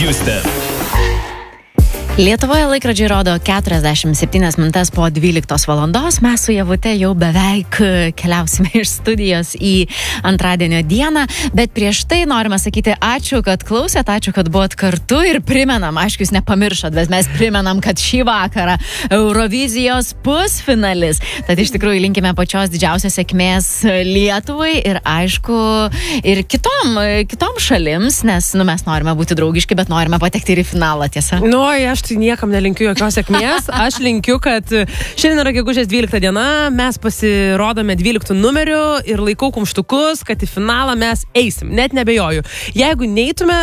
Houston. Lietuvoje laikrodžiai rodo 47 minutes po 12 valandos. Mes su Ievute jau beveik keliausime iš studijos į antradienio dieną, bet prieš tai norime sakyti ačiū, kad klausėt, ačiū, kad buvot kartu ir primenam, aišku, jūs nepamiršot, bet mes primenam, kad šį vakarą Eurovizijos pusfinalis. Tad iš tikrųjų linkime pačios didžiausios sėkmės Lietuvai ir aišku, ir kitom šalims, nes mes norime būti draugiški, bet norime patekti ir į finalą, tiesa? Aš tai niekam nelinkiu jokios sėkmės. Aš linkiu, kad šiandien yra gegužės 12 diena, mes pasirodome 12 numeriu ir laikau kumštukus, kad į finalą mes eisim. Net nebejoju. Jeigu neitume,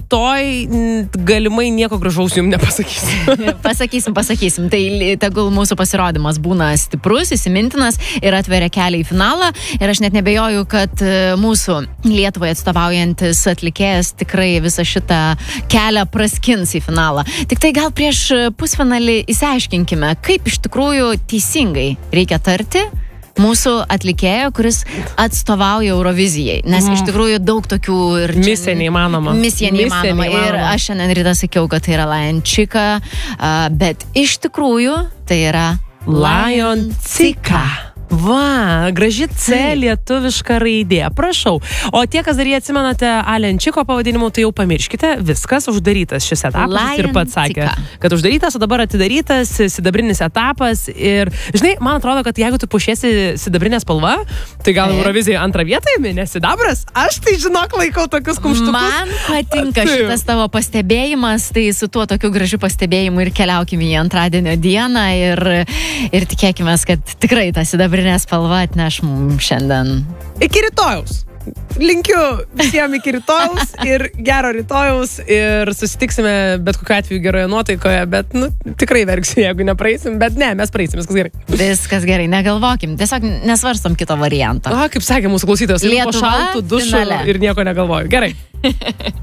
rytoj galimai nieko gražaus jums nepasakysim. Pasakysim. Tai tegul mūsų pasirodymas būna stiprus, įsimintinas ir atveria kelią į finalą. Ir aš net nebejoju, kad mūsų Lietuvai atstovaujantis atlikėjas tikrai visą šitą kelią praskins į finalą. Tik tai gal prieš pusfinalį įsiaiškinkime, kaip iš tikrųjų teisingai reikia tarti mūsų atlikėjo, kuris atstovauja Eurovizijai. Nes iš tikrųjų daug tokių ir... Misija neįmanoma. Ir aš šiandien rytą sakiau, kad tai yra Lajončika, bet iš tikrųjų tai yra Lajoncika. Va, graži C lietuviška raidė. Prašau. O tie, kas dar jį atsimenate Alenčiko pavadinimu, tai jau pamirškite. Viskas, uždarytas šis etapas. Ir pats sakė, kad uždarytas, o dabar atidarytas sidabrinis etapas. Ir, žinai, man atrodo, kad jeigu tu pušiesi sidabrinę spalvą, tai gal Eurovizijai antrą vietą ėmė, nes sidabras. Aš tai, žinok, laikau tokius kumštukus. Man patinka šitas tavo pastebėjimas, tai su tuo tokiu gražiu pastebėjimu ir keliaukime į antradienio dieną ir tikėkime, kad tikrai ta sidabrinė spalva atneš mums šiandien. Iki rytojaus. Linkiu visiems iki rytojaus ir gero rytojaus ir susitiksime bet kokiu atveju geroje nuotaikoje, bet tikrai verksiu, jeigu nepraeisim, bet ne, mes praeisim, viskas gerai. Viskas gerai, negalvokim, tiesiog nesvarstom kito varianto. Kaip sakė mūsų klausytojas, Lietuva po šaltų dušų ir nieko negalvoju. Gerai.